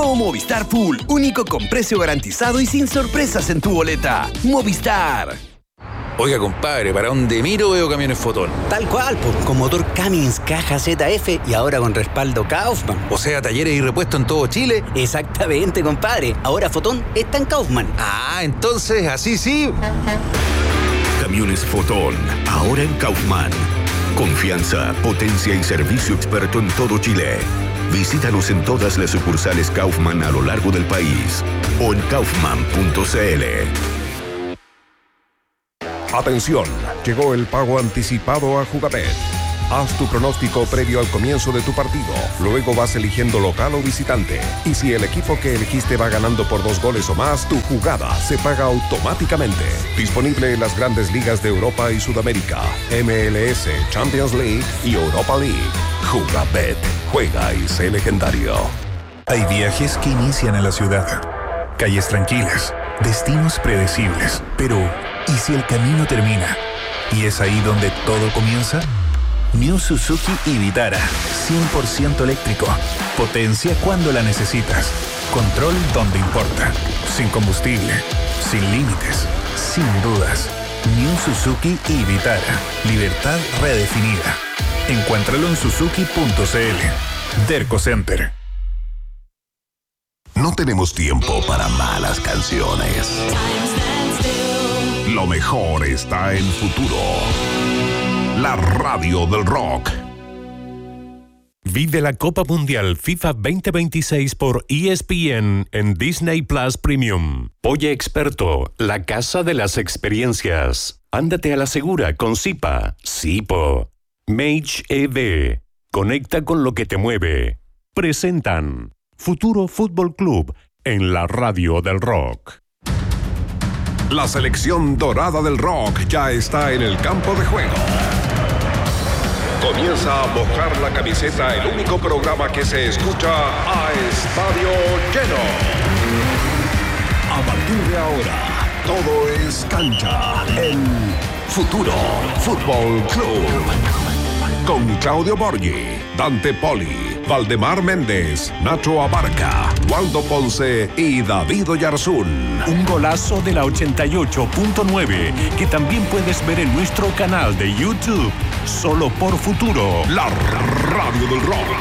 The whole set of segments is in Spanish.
Llegó Movistar Full, único con precio garantizado y sin sorpresas en tu boleta. Movistar. Oiga, compadre, ¿para dónde miro veo camiones Fotón? Tal cual, pues, con motor Cummins, caja ZF y ahora con respaldo Kaufman. O sea, talleres y repuestos en todo Chile. Exactamente, compadre. Ahora Fotón está en Kaufman. Ah, entonces, así sí. Camiones Fotón, ahora en Kaufman. Confianza, potencia y servicio experto en todo Chile. Visítanos en todas las sucursales Kaufman a lo largo del país o en kaufman.cl. Atención, llegó el pago anticipado a Jugabet. Haz tu pronóstico previo al comienzo de tu partido. Luego vas eligiendo local o visitante. Y si el equipo que elegiste va ganando por 2 goles o más, tu jugada se paga automáticamente. Disponible en las grandes ligas de Europa y Sudamérica, MLS, Champions League y Europa League. Jugabet. Juega y sé legendario. Hay viajes que inician en la ciudad. Calles tranquilas, destinos predecibles. Pero, ¿y si el camino termina? ¿Y es ahí donde todo comienza? New Suzuki Vitara, 100% eléctrico. Potencia cuando la necesitas. Control donde importa. Sin combustible, sin límites, sin dudas. New Suzuki Vitara. Libertad redefinida. Encuéntralo en suzuki.cl. Derco Center. No tenemos tiempo para malas canciones. Lo mejor está en Futuro. La radio del rock. Vive la Copa Mundial FIFA 2026 por ESPN en Disney Plus Premium. Oye Experto, la casa de las experiencias. Ándate a la segura con Zipa, Zipo. Mage EV. Conecta con lo que te mueve. Presentan Futuro Fútbol Club en la radio del rock. La selección dorada del rock ya está en el campo de juego. Comienza a mojar la camiseta, el único programa que se escucha a estadio lleno. A partir de ahora, todo es cancha en Futuro Fútbol Club. Con Claudio Borghi, Dante Poli, Valdemar Méndez, Nacho Abarca, Waldo Ponce y David Oyarzún. Un golazo de la 88.9 que también puedes ver en nuestro canal de YouTube. Solo por Futuro, la radio del rock.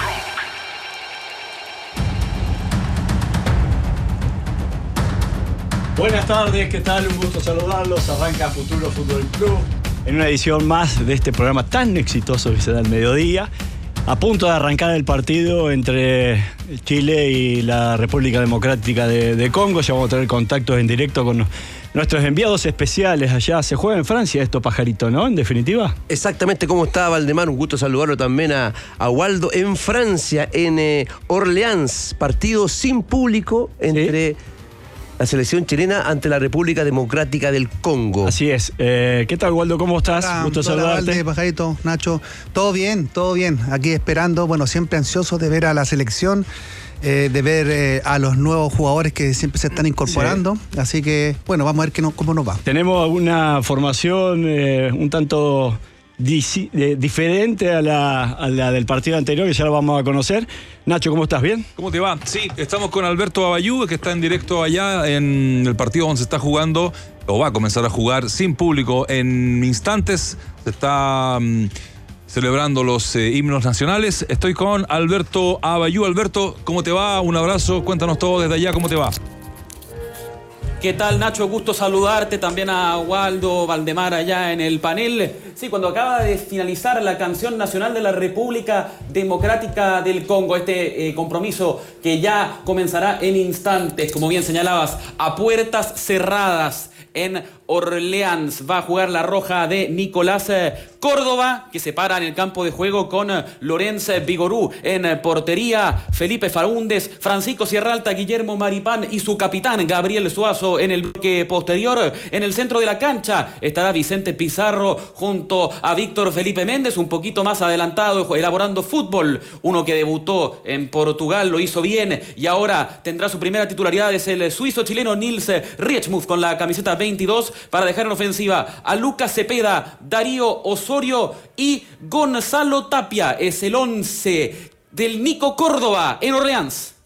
Buenas tardes, ¿qué tal? Un gusto saludarlos. Arranca Futuro Fútbol Club en una edición más de este programa tan exitoso que se da al mediodía. A punto de arrancar el partido entre Chile y la República Democrática de Congo. Ya vamos a tener contactos en directo con nuestros enviados especiales allá. Se juega en Francia esto, Pajarito, ¿no? En definitiva. Exactamente, ¿cómo está Valdemar? Un gusto saludarlo también a Waldo. En Francia, en Orleans, partido sin público entre... ¿Sí? La selección chilena ante la República Democrática del Congo. Así es. ¿Qué tal, Waldo? ¿Cómo estás? Gusto saludarte. Valde, Pajarito, Nacho. Todo bien. Aquí esperando, bueno, siempre ansioso de ver a la selección, de ver a los nuevos jugadores que siempre se están incorporando. Sí. Así que, bueno, vamos a ver cómo nos va. Tenemos alguna formación un tanto diferente a la del partido anterior, que ya lo vamos a conocer. Nacho, ¿cómo estás? ¿Bien? ¿Cómo te va? Sí, estamos con Alberto Abayú, que está en directo allá en el partido donde se está jugando, o va a comenzar a jugar sin público en instantes. Se está celebrando los himnos nacionales. Estoy con Alberto Abayú. Alberto, ¿cómo te va? Un abrazo, cuéntanos todo desde allá, ¿cómo te va? ¿Qué tal, Nacho? Gusto saludarte, también a Waldo, Valdemar allá en el panel. Sí, cuando acaba de finalizar la canción nacional de la República Democrática del Congo, este compromiso que ya comenzará en instantes, como bien señalabas, a puertas cerradas en Orleans. Va a jugar la roja de Nicolás Córdoba, que se para en el campo de juego con Lorenz Vigorú. En portería, Felipe Faúndez, Francisco Sierralta, Guillermo Maripán y su capitán, Gabriel Suazo, en el bloque posterior. En el centro de la cancha estará Vicente Pizarro junto a Víctor Felipe Méndez, un poquito más adelantado, elaborando fútbol. Uno que debutó en Portugal, lo hizo bien y ahora tendrá su primera titularidad. Es el suizo-chileno Nils Riechmuth con la camiseta 22 para dejar en ofensiva a Lucas Cepeda, Darío Osorio y Gonzalo Tapia. Es el 11 del Nico Córdoba en Orleans.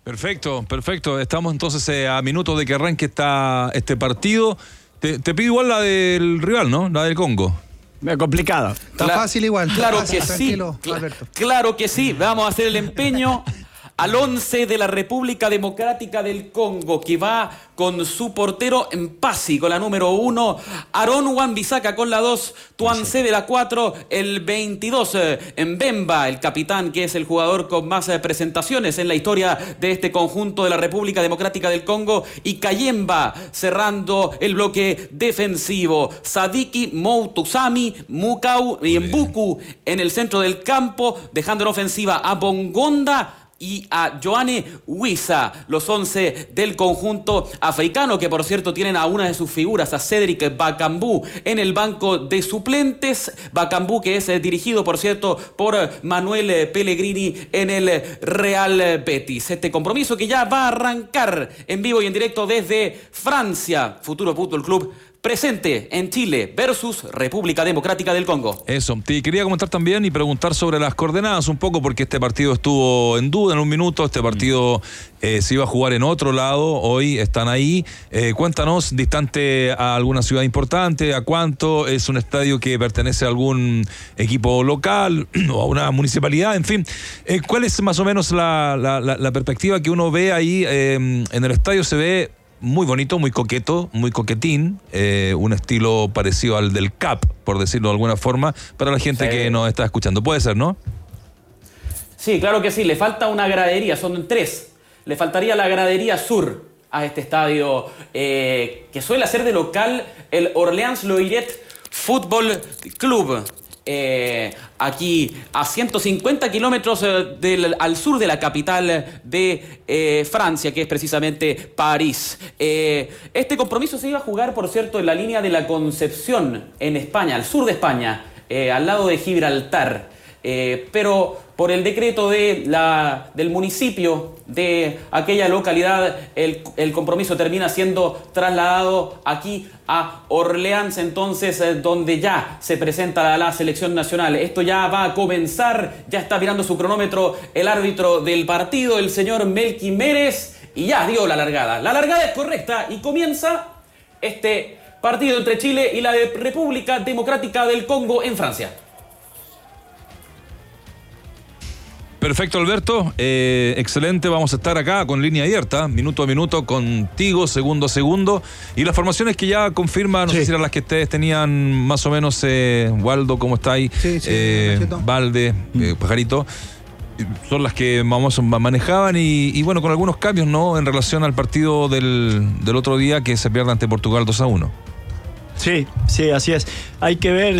Perfecto. Estamos entonces a minutos de que arranque este partido. Te pido igual la del rival, ¿no? La del Congo. Complicado. Está fácil igual. Claro fácil, que sí. tranquilo, Alberto. Claro que sí. Vamos a hacer el empeño al 11 de la República Democrática del Congo, que va con su portero Mpasi con la número 1, Aaron Wan-Bissaka con la 2, Tuanzebe de la 4, el 22, Mbemba, el capitán, que es el jugador con más presentaciones en la historia de este conjunto de la República Democrática del Congo, y Kayemba cerrando el bloque defensivo, Sadiki, Moutusami, Mukau y Mbuku en el centro del campo, dejando en ofensiva a Bongonda y a Joanne Wissa, los 11 del conjunto africano, que por cierto tienen a una de sus figuras, a Cédric Bakambu, en el banco de suplentes. Bakambu, que es dirigido, por cierto, por Manuel Pellegrini en el Real Betis. Este compromiso que ya va a arrancar en vivo y en directo desde Francia. Futuro Fútbol Club presente en Chile versus República Democrática del Congo. Eso, te quería comentar también y preguntar sobre las coordenadas un poco, porque este partido estuvo en duda en un minuto. Este partido se iba a jugar en otro lado, hoy están ahí. Cuéntanos, distante a alguna ciudad importante, ¿a cuánto? ¿Es un estadio que pertenece a algún equipo local o a una municipalidad? En fin, ¿cuál es más o menos la perspectiva que uno ve ahí? En el estadio se ve muy bonito, muy coqueto, muy coquetín, un estilo parecido al del CAP, por decirlo de alguna forma, para la gente que nos está escuchando. Puede ser, ¿no? Sí, claro que sí. Le falta una gradería, son 3. Le faltaría la gradería sur a este estadio, que suele hacer de local el Orleans Loiret Football Club. Aquí a 150 kilómetros al sur de la capital de Francia, que es precisamente París. Este compromiso se iba a jugar, por cierto, en la línea de la Concepción, en España, al sur de España, al lado de Gibraltar. Pero por el decreto del municipio de aquella localidad, el compromiso termina siendo trasladado aquí a Orleans, entonces donde ya se presenta la selección nacional. Esto ya va a comenzar, ya está mirando su cronómetro el árbitro del partido, el señor Melqui Mérez, y ya dio la largada. La largada es correcta y comienza este partido entre Chile y la República Democrática del Congo en Francia. Perfecto, Alberto. Excelente. Vamos a estar acá con línea abierta, minuto a minuto, contigo, segundo a segundo. Y las formaciones que ya confirman, no sé si eran las que ustedes tenían más o menos, Waldo, ¿cómo está ahí? Valde, Pajarito. Son las que manejaban y bueno, con algunos cambios, ¿no? En relación al partido del otro día, que se pierde ante Portugal 2-1. Sí, así es. Hay que ver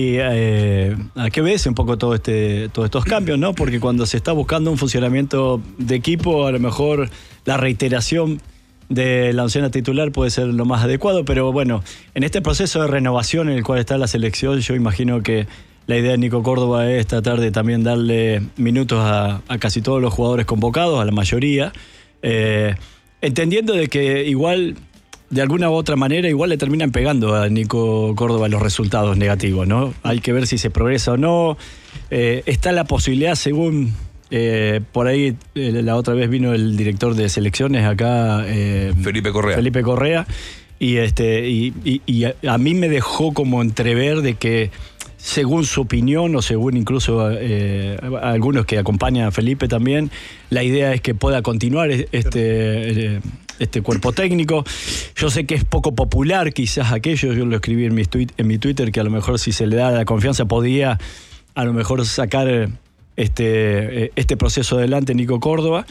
a qué ves un poco todos estos cambios, ¿no? Porque cuando se está buscando un funcionamiento de equipo, a lo mejor la reiteración de la oncena titular puede ser lo más adecuado, pero bueno, en este proceso de renovación en el cual está la selección, yo imagino que la idea de Nico Córdoba es tratar de también darle minutos a casi todos los jugadores convocados, a la mayoría, entendiendo de que igual, de alguna u otra manera, igual le terminan pegando a Nico Córdoba los resultados negativos, ¿no? Hay que ver si se progresa o no. Está la posibilidad, según por ahí la otra vez vino el director de selecciones acá, Felipe Correa, y a mí me dejó como entrever de que, según su opinión, o según incluso algunos que acompañan a Felipe también, la idea es que pueda continuar este cuerpo técnico. Yo sé que es poco popular quizás aquello, yo lo escribí en mi Twitter, que a lo mejor si se le da la confianza podía a lo mejor sacar este proceso adelante Nico Córdoba,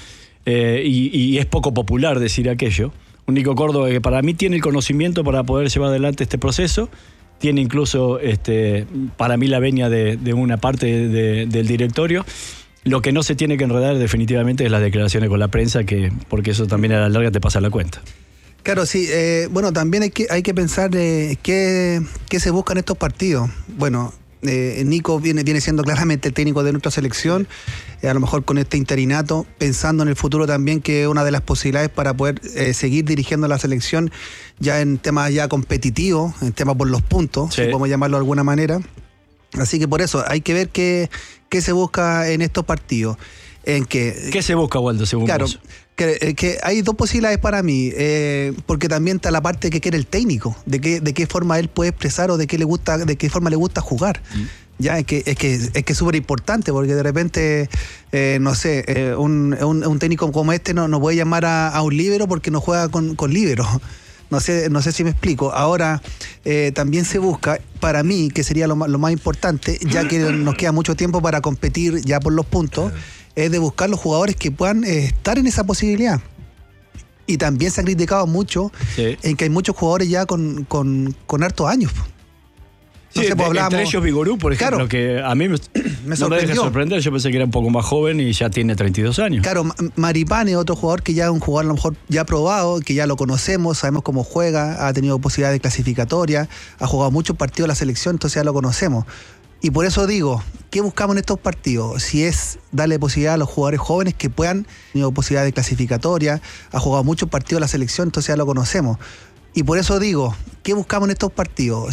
y es poco popular decir aquello. Un Nico Córdoba que para mí tiene el conocimiento para poder llevar adelante este proceso, tiene incluso para mí la venia de una parte del directorio. Lo que no se tiene que enredar definitivamente es las declaraciones con la prensa, porque eso también a la larga te pasa la cuenta. Claro, sí. Bueno, también hay que pensar qué se busca en estos partidos. Bueno, Nico viene siendo claramente el técnico de nuestra selección, a lo mejor con este interinato, pensando en el futuro también, que es una de las posibilidades para poder seguir dirigiendo la selección ya en temas ya competitivos, en temas por los puntos, si podemos llamarlo de alguna manera. Así que por eso hay que ver qué se busca en estos partidos. en que... ¿Qué se busca, Waldo, según vos? Que hay dos posibilidades para mí, porque también está la parte que quiere el técnico, de qué forma él puede expresar o de qué forma le gusta jugar. Ya, es que es súper importante, porque de repente, no sé, un técnico como este no puede llamar a un líbero porque no juega con líbero. No sé si me explico. Ahora, también se busca, para mí, que sería lo más importante, ya que nos queda mucho tiempo para competir ya por los puntos, es de buscar los jugadores que puedan estar en esa posibilidad. Y también se ha criticado mucho en que hay muchos jugadores ya con hartos años. Sí, entre ellos Vigorú, por ejemplo, que a mí me no me deja sorprender. Yo pensé que era un poco más joven y ya tiene 32 años. Claro, Maripane, otro jugador que ya es un jugador a lo mejor ya probado, que ya lo conocemos, sabemos cómo juega, ha tenido posibilidades de clasificatoria, ha jugado muchos partidos de la selección, entonces ya lo conocemos. Y por eso digo, ¿qué buscamos en estos partidos? Si es darle posibilidad a los jugadores jóvenes que puedan tener posibilidad de clasificatoria, ha jugado muchos partidos de la selección, entonces ya lo conocemos. Y por eso digo, ¿qué buscamos en estos partidos?